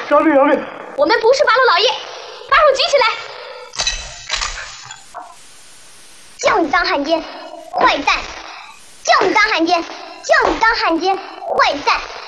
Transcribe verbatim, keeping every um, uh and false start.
饶命饶命！ 我们不是八路老爷，把手举起来！ 叫你当汉奸，坏蛋！叫你当汉奸，叫你当汉奸，坏蛋！